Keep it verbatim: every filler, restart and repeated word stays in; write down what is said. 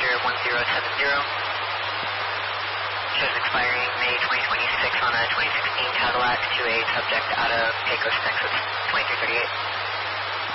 passenger one zero seven zero. Shows expiring May twenty twenty-six on a twenty sixteen Cadillac to a subject out of Pecos, Texas, twenty-three thirty-eight.